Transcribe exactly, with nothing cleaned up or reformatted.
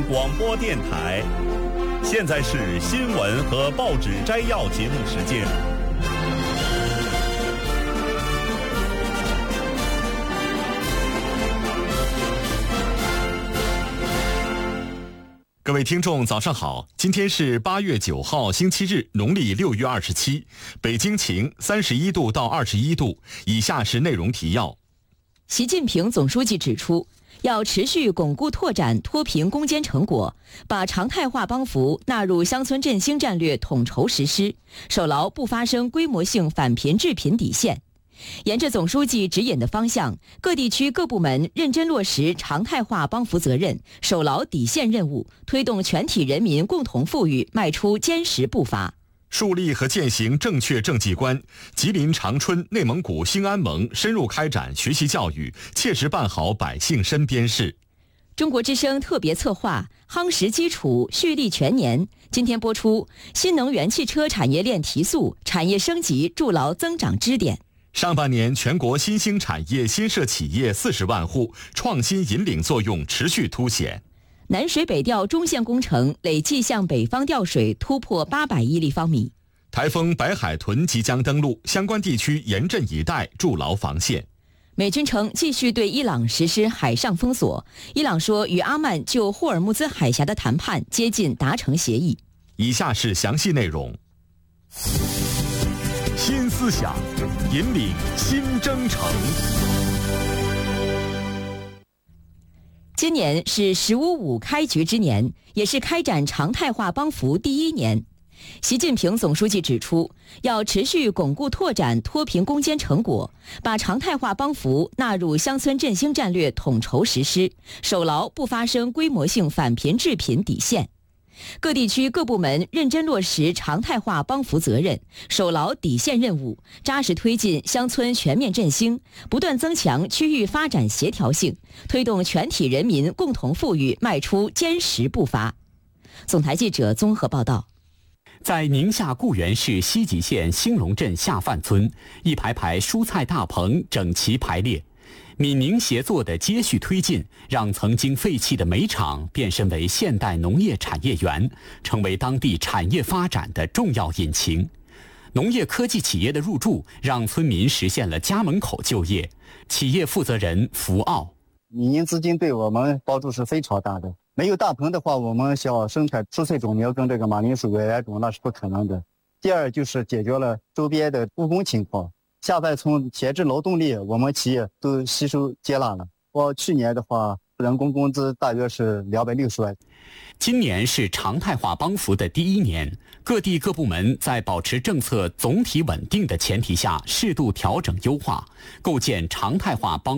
广播电台。现在是新闻和报纸摘要节目时间。各位听众早上好，今天是八月九号星期日，农历六月二十七，北京晴，三十一度到二十一度。以下是内容提要。 习近平总书记指出，要持续巩固拓展脱贫攻坚成果，把常态化帮扶纳入乡村振兴战略统筹实施，守牢不发生规模性返贫致贫底线。沿着总书记指引的方向，各地区各部门认真落实常态化帮扶责任，守牢底线任务，推动全体人民共同富裕迈出坚实步伐。 树立和践行正确政绩观，吉林长春、内蒙古兴安盟深入开展学习教育，切实办好百姓身边事。 中国之声特别策划夯实基础，蓄力全年，今天播出新能源汽车产业链提速，产业升级筑牢增长支点。 上半年全国新兴产业新设企业四十万户，创新引领作用持续凸显。 南水北调中线工程累计向北方调水突破八百亿立方米。 台风白海豚即将登陆，相关地区严阵以待，筑牢防线。 美军称继续对伊朗实施海上封锁，伊朗说与阿曼就霍尔木兹海峡的谈判接近达成协议。 以下是详细内容。新思想，引领新征程。 今年是“十五五”开局之年，也是开展常态化帮扶第一年。习近平总书记指出，要持续巩固拓展脱贫攻坚成果，把常态化帮扶纳入乡村振兴战略统筹实施，守牢不发生规模性返贫致贫底线。各地区各部门认真落实常态化帮扶责任，守牢底线任务，扎实推进乡村全面振兴，不断增强区域发展协调性，推动全体人民共同富裕迈出坚实步伐。总台记者综合报道。 在宁夏固原市西吉县兴隆镇下范村，一排排蔬菜大棚整齐排列，闽宁协作的接续推进，让曾经废弃的煤厂变身为现代农业产业园，成为当地产业发展的重要引擎。农业科技企业的入驻，让村民实现了家门口就业。企业负责人福奥： 民营资金对我们帮助是非常大的。没有大棚的话，我们想生产蔬菜种苗跟这个马铃薯为来种，那是不可能的。第二就是解决了周边的务工情况。下半村闲置劳动力，我们企业都吸收接纳了。我去年的话，人工工资大约是两百六十万。 今年是常态化帮扶的第一年，各地各部门在保持政策总体稳定的前提下，适度调整优化，构建常态化帮